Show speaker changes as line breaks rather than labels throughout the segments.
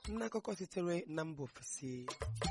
N'akụkọ sitere na mba ofesi,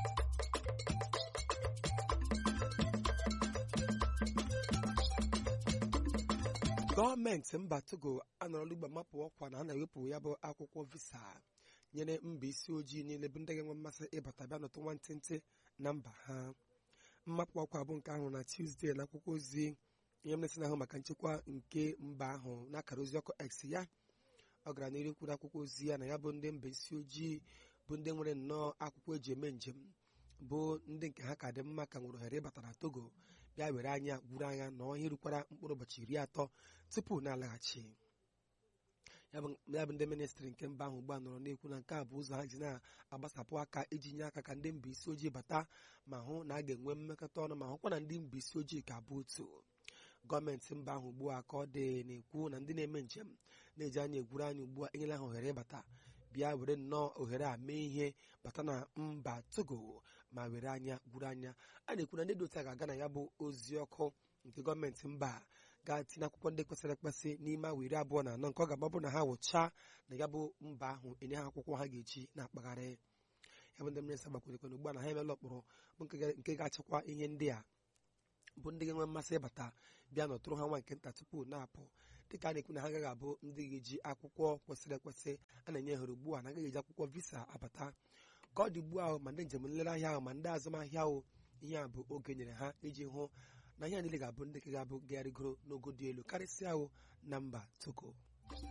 gọọmenti mba Togo anọrọla ugbo mapụ ọkwa na a na-ewepụ ya bụ akwụkwọ visa nyere mba isi ojii niile bụ ndị ga-enwe mmasị ịbata bịa nọtụ nwantịntị na mba ha. Mmapụ ọkwa bụ nke ahụ na Tuzdee na akwụkwọ ozi ihe mnesi na-ahụ maka nchekwa nke mba ahụ n'akara ozi ọkụ X ya. Ọ gara n'ihu kwuru akwụkwọ ozi ya na ya bụ ndị mba isi ojii bụ ndị nwere nnọọ akwụkwọ eji eme njem bụ ndị nke ha ka dị mma ka nwere ohere ịbata na Togo bịa were anya gwuru anya na ihe rukwara mkpụrụ ụbọchị 30 tupu na-alaghachi. Ya bụ ndị ministri nke mba ahụ ugbu a nọrọ na-ekwu na nke a bụ ụzọ ha ji na-agbasapụ aka iji nye aka ka ndị mba isi ojii bata ma hụ na a ga-enwe mmekọta ọnụ ma hụkwa na ndị mba isi ojii ka bụ otu. Gọọmenti mba ahụ ugbu a ka ọ dị na-ekwu na ndị na-eme njem na-eji anya egwuru anya ugbu a enyela ha ohere ịbata bịa were nnọọ ohere a mee ihe bata na mba Togo ma were anya gwuru anya. A na-ekwu na ndị dị otu a ga-aga na ya bụ ozi ọkụ nke gọọmenti mba ga-atinye akwụkwọ ndị kwesịrị ekwesị n'ime awa 24 nke ọ ga-agbabụ na ha wụcha na ya bụ mba ahụ enye ha akwụkwọ ha ga-eji na-akpagharị. Ya bụ ndị minista gbakwunyekwana ugbu a na ha emeela ụkpụrụ nke ga-achịkwa ihe ndị a bụ ndị ga-enwe mmasị ịbata bịa nọtụrụ ha nwa nke nta tupu na-apụ, dịka a na-ekwu na ha agaghị abụ ndị ga-eji akwụkwọ kwesịrị ekwesị a na-enye ha ugbu a na agaghị eji akwụkwọ visa abata. Ka ọ dị ugbu ahụ ma ndị njem nlereahịa ahụ ma ndị azụmahịa ahụ ihe a bụ oge nyere ha iji hụ na ihe a niile ga-abụ ndị ga-abụ gagharịgoro n'ogo dị elu karịsịa ahụ na mba Togo.